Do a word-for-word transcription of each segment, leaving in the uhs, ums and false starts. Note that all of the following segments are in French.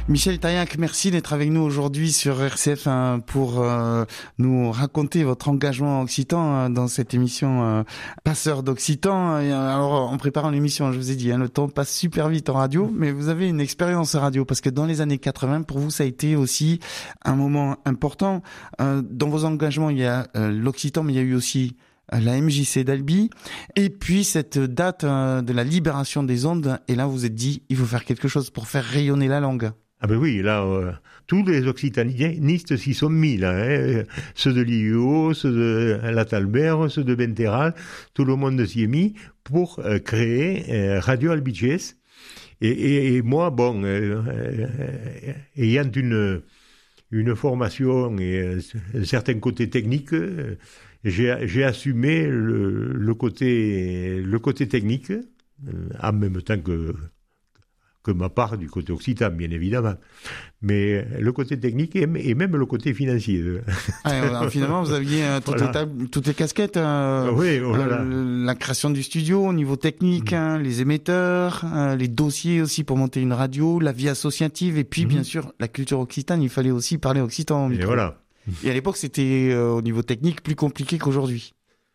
Michel Taillac, merci d'être avec nous aujourd'hui sur R C F hein, pour euh, nous raconter votre engagement occitan hein, dans cette émission euh, Passeur d'Occitan. Et, alors, en préparant l'émission, je vous ai dit, hein, le temps passe super vite en radio, mais vous avez une expérience radio parce que dans les années quatre-vingts, pour vous, ça a été aussi un moment important. Euh, dans vos engagements, il y a euh, l'Occitan, mais il y a eu aussi la M J C d'Albi, et puis cette date euh, de la libération des ondes, et là vous vous êtes dit, il faut faire quelque chose pour faire rayonner la langue. Ah ben oui, là, euh, tous les occitanistes s'y sont mis, là, hein, ceux de l'I U O, ceux de la Talbert, ceux de Benteral, tout le monde s'y est mis pour euh, créer euh, Radio Albiges. Et, et, et moi, bon, euh, euh, ayant une, une formation et euh, un certain côté technique, euh, j'ai, j'ai assumé le, le, côté, le côté technique, euh, en même temps que... que ma part du côté occitan, bien évidemment. Mais le côté technique et même le côté financier. Ah, finalement, vous aviez euh, toutes, voilà. les tables, toutes les casquettes. Euh, oui, voilà. euh, la création du studio au niveau technique, mmh. hein, les émetteurs, euh, les dossiers aussi pour monter une radio, la vie associative, et puis mmh. bien sûr, la culture occitane, il fallait aussi parler occitan. Et voilà. Et à l'époque, c'était euh, au niveau technique plus compliqué qu'aujourd'hui.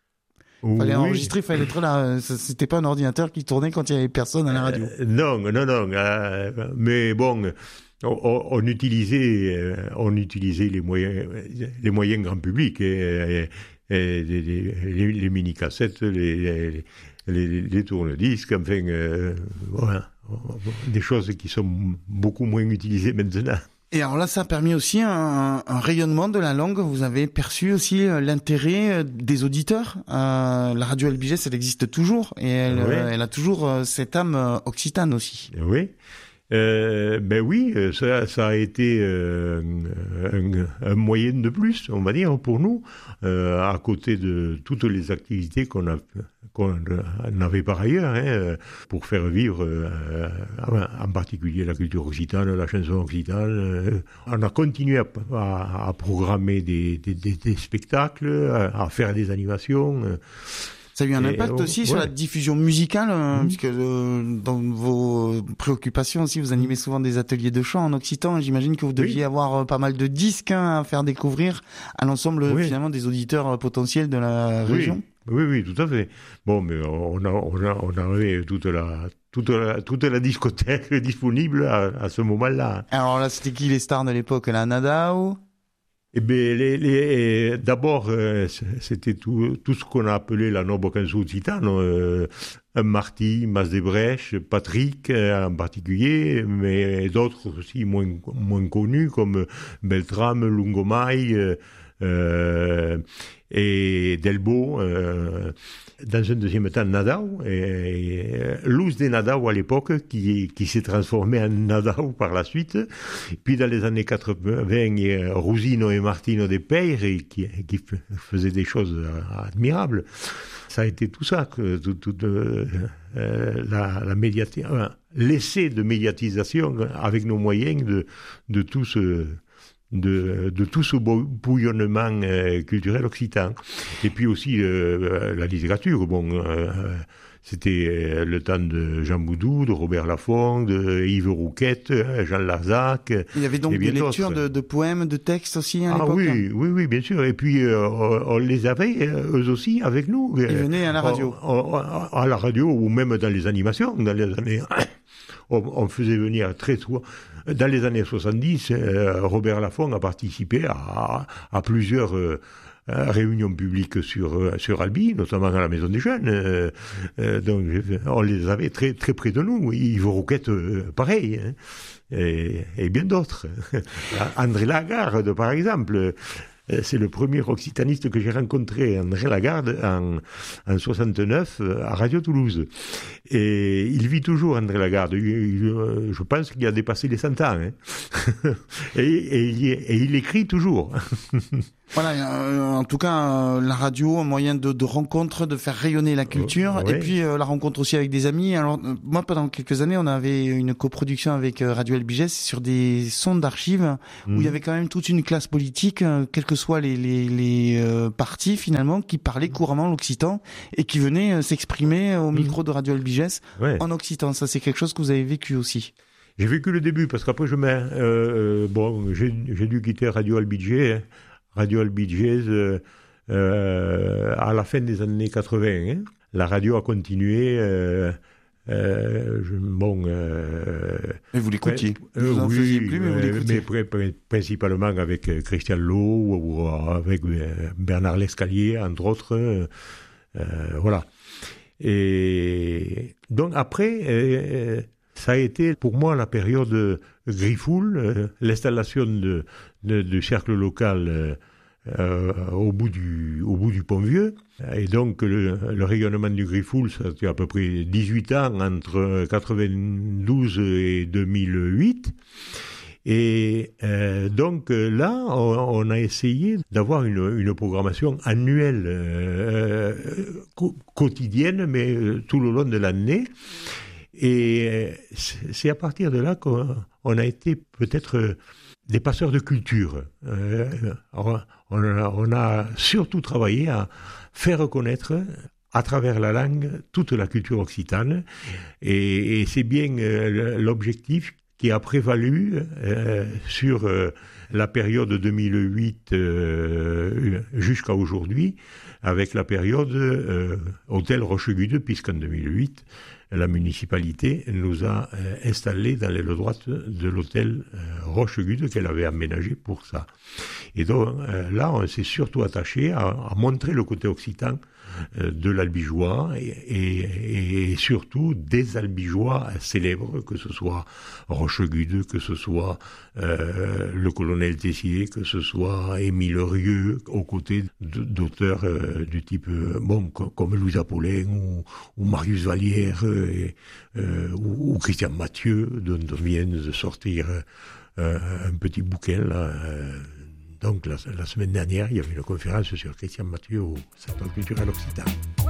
Il fallait oui. enregistrer, il fallait être là. C'était pas un ordinateur qui tournait quand il y avait personne à la radio. Euh, non, non, non. Euh, mais bon, on, on utilisait, euh, on utilisait les moyens, les moyens grand public, et, et, et les, les, les mini-cassettes, les, les, les tourne-disques, enfin, euh, voilà, des choses qui sont beaucoup moins utilisées maintenant. Et alors là, ça a permis aussi un, un rayonnement de la langue. Vous avez perçu aussi l'intérêt des auditeurs. Euh, la radio Albiges, elle existe toujours et elle, oui. elle a toujours cette âme occitane aussi. Oui. Euh, ben oui, ça, ça a été euh, un, un moyen de plus, on va dire, pour nous, euh, à côté de toutes les activités qu'on a qu'on avait par ailleurs, hein, pour faire vivre, euh, en particulier la culture occitane, la chanson occitane. On a continué à, à, à programmer des, des, des, des spectacles, à, à faire des animations. Ça a eu un impact et, aussi ouais. sur la diffusion musicale, mmh. puisque euh, dans vos préoccupations aussi, vous animez souvent des ateliers de chant en occitan. J'imagine que vous deviez oui. avoir pas mal de disques hein, à faire découvrir à l'ensemble oui. finalement des auditeurs potentiels de la oui. région. Oui, oui, tout à fait. Bon, mais on a, on a, on avait toute la, toute la, toute la discothèque disponible à, à ce moment-là. Alors là, c'était qui les stars de l'époque, la Nadao? Eh bien, les, les, d'abord, euh, c'était tout, tout ce qu'on a appelé la noble canso occitane, euh, Marty, Masdebrecht, Patrick euh, en particulier, mais d'autres aussi moins, moins connus comme Beltrame, Lungomai euh, euh, et Delbo. Euh, dans un deuxième temps, Nadao, et, et Luz de Nadao à l'époque, qui, qui s'est transformé en Nadao par la suite. Puis dans les années quatre-vingts, il y a Rusino et Martino de Peire, qui, qui faisaient des choses admirables. Ça a été tout ça, que, tout, tout, euh, la, la médiati- euh, l'essai de médiatisation avec nos moyens de, de tout ce... De, de tout ce bouillonnement euh, culturel occitan. Et puis aussi euh, la littérature. Bon, euh, c'était euh, le temps de Jean Boudou, de Robert Laffont, de Yves Rouquette, Jean Larzac. Il y avait donc des lectures de, de poèmes, de textes aussi à ah, l'époque. Ah oui, oui, oui, bien sûr. Et puis euh, on, on les avait eux aussi avec nous. Ils venaient à la radio. On, on, à la radio ou même dans les animations. Dans les années, on, on faisait venir très souvent. Dans les années soixante-dix, euh, Robert Laffont a participé à, à plusieurs euh, réunions publiques sur, euh, sur Albi, notamment à la Maison des Jeunes. Euh, euh, donc, on les avait très, très près de nous. Yves Rouquette, euh, pareil, hein, et, et bien d'autres. André Lagarde, par exemple. C'est le premier occitaniste que j'ai rencontré, André Lagarde, en, en soixante-neuf, à Radio Toulouse. Et il vit toujours, André Lagarde. Il, il, je pense qu'il a dépassé les cent ans. Hein. et, et, il, et il écrit toujours. Voilà, euh, en tout cas, euh, la radio, un moyen de, de rencontre, de faire rayonner la culture, euh, ouais. et puis euh, la rencontre aussi avec des amis. Alors, euh, moi, pendant quelques années, on avait une coproduction avec euh, Radio Albiges sur des sons d'archives mmh. où il y avait quand même toute une classe politique, euh, quels que soient les, les, les euh, partis finalement, qui parlaient couramment l'occitan et qui venaient euh, s'exprimer au mmh. micro de Radio Albiges ouais. en occitan. Ça, c'est quelque chose que vous avez vécu aussi. J'ai vécu le début, parce qu'après, je mets, euh, bon, j'ai, j'ai dû quitter Radio Albigé, hein, Radio Albigé, euh, euh, à la fin des années quatre-vingts. Hein. La radio a continué. Euh, euh, je, bon. Euh, et vous l'écoutiez. Euh, vous en oui, faisiez plus, mais vous l'écoutiez. Mais pr- pr- principalement avec euh, Christian Lowe ou, ou avec euh, Bernard Lescalier, entre autres. Euh, euh, voilà. Et donc après, euh, ça a été pour moi la période Griffoul, euh, l'installation de, de, de cercle local. Euh, Euh, au bout du au bout du Pont-Vieux, et donc le, le rayonnement du Griffoul, ça a à peu près dix-huit ans entre quatre-vingt-douze et deux mille huit, et euh, donc là on, on a essayé d'avoir une, une programmation annuelle euh, co- quotidienne, mais euh, tout le long de l'année, et euh, c'est à partir de là qu'on on a été peut-être des passeurs de culture. Euh, on, a, on a surtout travaillé à faire reconnaître à travers la langue toute la culture occitane, et, et c'est bien euh, l'objectif qui a prévalu euh, sur euh, la période deux mille huit euh, jusqu'à aujourd'hui, avec la période euh, Hôtel Rochegude, puisqu'en deux mille huit, la municipalité nous a euh, installés dans l'aile droite de l'hôtel euh, Rochegude qu'elle avait aménagé pour ça. Et donc euh, là, on s'est surtout attaché à, à montrer le côté occitan euh, de l'Albigeois, et, et, et surtout des Albigeois célèbres, que ce soit Rochegude, que ce soit euh, le colonel Tessier, que ce soit Émile Rieu, aux côtés d'auteurs euh, du type euh, bon, comme Louis Apollin ou, ou Marius Vallière, et, euh, ou, ou Christian Mathieu, dont on vient de sortir euh, un petit bouquin là. Euh, donc la, la semaine dernière, il y avait une conférence sur Christian Mathieu au Centre culturel occitan.